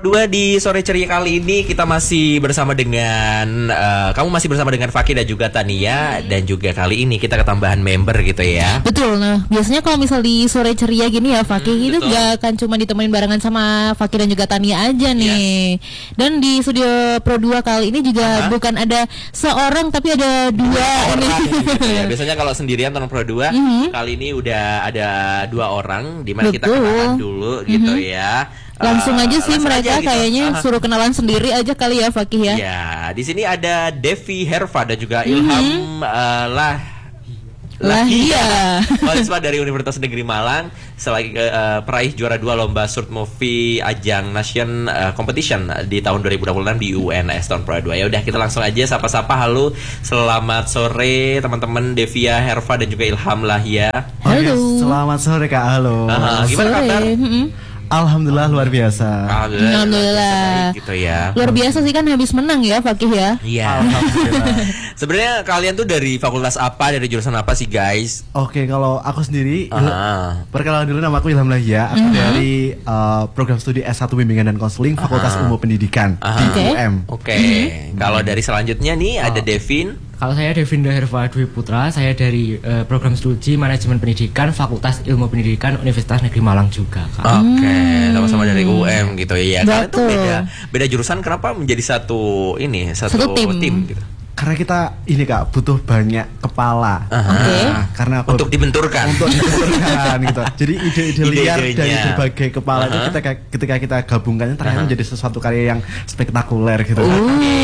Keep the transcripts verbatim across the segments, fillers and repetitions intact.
dua di sore ceria kali ini kita masih bersama dengan uh, kamu masih bersama dengan Fakih dan juga Tania, dan juga kali ini kita ketambahan member gitu ya. Betul. Nah, biasanya kalau misal di sore ceria gini ya Fakih hmm, itu gak akan cuma ditemenin barengan sama Fakih dan juga Tania aja nih. Yes. Dan di studio Pro dua kali ini juga uh-huh. bukan ada seorang tapi ada dua ini. Gitu ya. Biasanya kalau sendirian tahun Pro dua, uh-huh. kali ini udah ada dua orang di mana kita kenalan dulu gitu uh-huh. ya. Langsung aja sih langsung mereka aja gitu. Kayaknya uh-huh. suruh kenalan sendiri aja kali ya Fakih ya. Ya, di sini ada Devi Herva dan juga Ilham mm-hmm. uh, lah Lahia, mahasiswa dari Universitas Negeri Malang, selagi uh, peraih juara dua lomba short movie ajang Nation uh, Competition di tahun dua ribu dua puluh enam di U N S tahun Pro dua. Ya udah kita langsung aja sapa-sapa. Halo, selamat sore teman-teman Devia Herva dan juga Ilham Lahia. Halo. Oke, selamat sore Kak. Halo. Uh, gimana sore. kabar? Mm-hmm. Alhamdulillah luar biasa. Alhamdulillah, Alhamdulillah. Baik, gitu ya. Luar biasa sih kan habis menang ya Fakih ya. Iya. Alhamdulillah. Sebenarnya kalian tuh dari fakultas apa, dari jurusan apa sih guys? Oke, kalau aku sendiri uh-huh. perkenalan dulu, nama aku Ilham Lahia. Aku uh-huh. dari uh, program studi S satu Bimbingan dan Konseling Fakultas uh-huh. Ilmu Pendidikan uh-huh. di okay. U M. Oke. Okay. Hmm. Kalau dari selanjutnya nih oh. ada Devin. Kalau saya Devinda Herva Dwi Putra, saya dari uh, program studi Manajemen Pendidikan Fakultas Ilmu Pendidikan Universitas Negeri Malang juga. Oke, okay. sama-sama dari U M gitu ya. Kalian tuh Betul. beda beda jurusan, kenapa menjadi satu ini, satu, satu tim. tim gitu? Karena kita ini Kak butuh banyak kepala. Uh-huh. Oke. Okay. Nah, karena aku, untuk dibenturkan. Untuk dibenturkan gitu. Jadi ide-ide liar dari berbagai kepala uh-huh. itu ketika ketika kita gabungkannya ternyata uh-huh. menjadi sesuatu karya yang spektakuler gitu. Uh.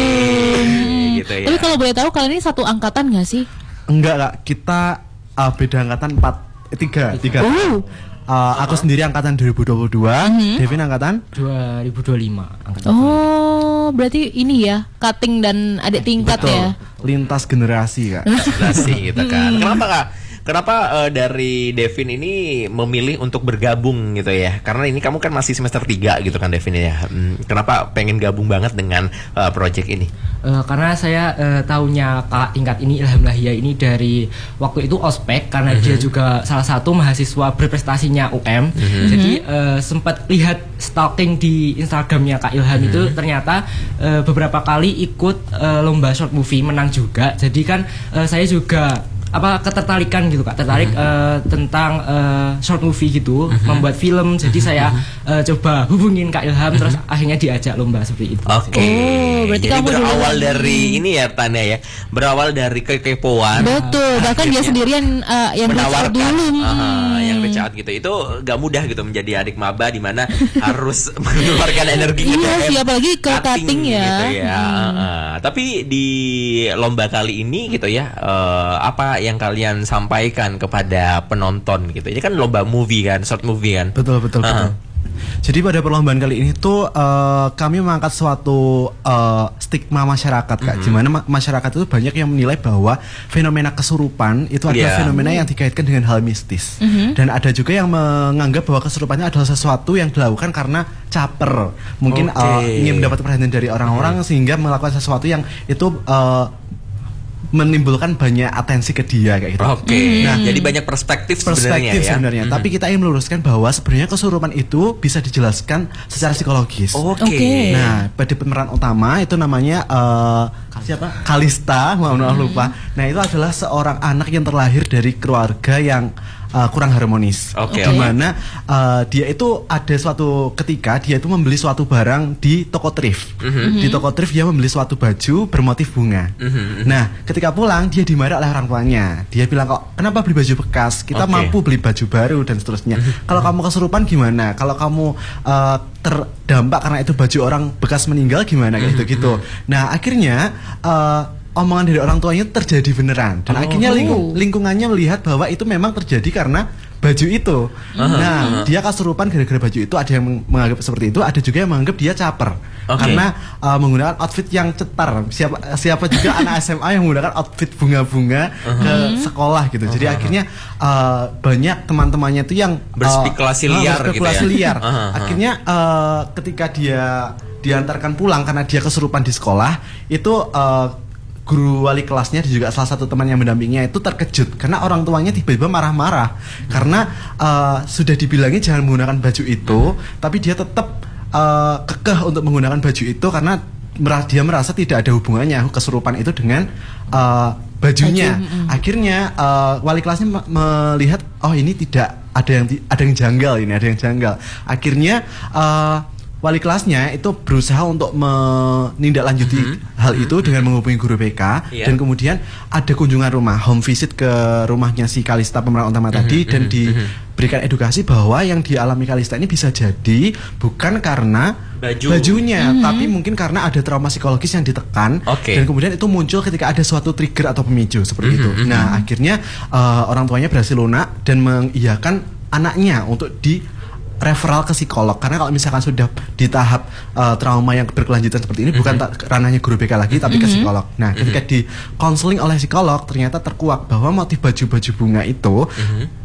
Gitu ya. Tapi kalau boleh tahu kalian ini satu angkatan nggak sih? Enggak Kak, kita uh, beda angkatan empat, eh, tiga, tiga. Oh. Uh, aku sendiri angkatan dua ribu dua puluh dua, mm-hmm. Devin angkatan dua ribu dua puluh lima. Angkatan oh, berarti ini ya, cutting dan adik tingkat. Betul. Ya. Lintas generasi Kak. Generasi gitu kan. Kenapa Kak? Kenapa uh, dari Devin ini memilih untuk bergabung gitu ya? Karena ini kamu kan masih semester tiga gitu kan Devin ya. Hmm, kenapa pengen gabung banget dengan uh, project ini? Uh, karena saya uh, tahunya Kak tingkat ini Ilham Lahia ini dari waktu itu ospek, karena mm-hmm. dia juga salah satu mahasiswa berprestasinya U M. Mm-hmm. Jadi uh, sempat lihat stalking di Instagramnya Kak Ilham mm-hmm. itu ternyata uh, beberapa kali ikut uh, lomba short movie, menang juga. Jadi kan uh, saya juga apa ketertarikan gitu Kak, tertarik mm-hmm. uh, tentang uh, short movie gitu, mm-hmm. membuat film. Jadi mm-hmm. saya uh, coba hubungin Kak Ilham, mm-hmm. terus akhirnya diajak lomba seperti itu. Oke. Okay. Oh, berarti jadi kamu berawal dulu dari ini ya Tania ya, berawal dari kekepoan. Betul. Bahkan dia sendirian uh, yang menawarkan dulu, uh, yang reach out gitu. Itu gak mudah gitu menjadi adik maba di mana harus mengeluarkan energi. Iya sih, apalagi ke cutting ya. Gitu ya. Hmm. Uh, tapi di lomba kali ini gitu ya, uh, apa yang kalian sampaikan kepada penonton gitu? Ini kan lomba movie kan, short movie kan. Betul betul uh-huh. betul. Jadi pada perlombaan kali ini tuh uh, kami mengangkat suatu uh, stigma masyarakat Kak, mm-hmm. di mana ma- masyarakat itu banyak yang menilai bahwa fenomena kesurupan itu adalah yeah. fenomena yang dikaitkan dengan hal mistis, mm-hmm. dan ada juga yang menganggap bahwa kesurupannya adalah sesuatu yang dilakukan karena caper, mungkin okay. uh, ingin mendapat perhatian dari orang-orang, mm-hmm. sehingga melakukan sesuatu yang itu uh, menimbulkan banyak atensi ke dia kayak gitu. Oke. Okay. Nah, jadi banyak perspektif, perspektif sebenarnya. sebenarnya. Ya? Tapi kita ingin meluruskan bahwa sebenarnya kesurupan itu bisa dijelaskan secara psikologis. Oke. Okay. Nah, pada pemeran utama itu namanya uh, siapa? Kalista, mohon maaf lupa. Nah, itu adalah seorang anak yang terlahir dari keluarga yang Uh, kurang harmonis. Okay. Dimana uh, dia itu ada suatu ketika dia itu membeli suatu barang di toko thrift. Mm-hmm. Di toko thrift dia membeli suatu baju bermotif bunga. Mm-hmm. Nah, ketika pulang dia dimarah oleh orang tuanya. Dia bilang, kok kenapa beli baju bekas? Kita okay. mampu beli baju baru dan seterusnya. Mm-hmm. Kalau kamu kesurupan gimana? Kalau kamu uh, terdampak karena itu baju orang bekas meninggal gimana? Mm-hmm. Gitu-gitu. Nah, akhirnya uh, omongan dari orang tuanya terjadi beneran, dan oh. akhirnya lingkung, lingkungannya melihat bahwa itu memang terjadi karena baju itu. Uh-huh. Nah, uh-huh. dia kesurupan gara-gara baju itu. Ada yang menganggap seperti itu, ada juga yang menganggap dia caper okay. karena uh, menggunakan outfit yang cetar. Siapa siapa juga anak S M A yang menggunakan outfit bunga-bunga uh-huh. ke sekolah gitu. Jadi uh-huh. akhirnya uh, banyak teman-temannya itu yang berspekulasi uh, liar, berspekulasi gitu ya. liar. Uh-huh. Akhirnya uh, ketika dia diantarkan pulang karena dia kesurupan di sekolah, itu uh, guru wali kelasnya dan juga salah satu teman yang mendampingnya itu terkejut karena orang tuanya tiba-tiba marah-marah hmm. karena uh, sudah dibilangin jangan menggunakan baju itu, hmm. tapi dia tetap uh, kekeh untuk menggunakan baju itu karena merah, dia merasa tidak ada hubungannya kesurupan itu dengan uh, bajunya. Baju, mm. Akhirnya uh, wali kelasnya me- melihat oh ini tidak ada yang ti- ada yang janggal ini, ada yang janggal. Akhirnya uh, wali kelasnya itu berusaha untuk menindaklanjuti mm-hmm. hal itu dengan menghubungi guru B K yeah. dan kemudian ada kunjungan rumah, home visit ke rumahnya si Kalista pemeran utama mm-hmm. tadi dan mm-hmm. diberikan edukasi bahwa yang dialami Kalista ini bisa jadi bukan karena Baju. bajunya, mm-hmm. tapi mungkin karena ada trauma psikologis yang ditekan okay. dan kemudian itu muncul ketika ada suatu trigger atau pemicu seperti mm-hmm. itu. Nah akhirnya uh, orang tuanya berhasil lunak dan mengiyakan anaknya untuk di referral ke psikolog karena kalau misalkan sudah di tahap uh, trauma yang berkelanjutan seperti ini mm-hmm. bukan ta- ranahnya guru B K lagi tapi mm-hmm. ke psikolog. Nah, ketika mm-hmm. di konseling oleh psikolog ternyata terkuak bahwa motif baju-baju bunga itu mm-hmm.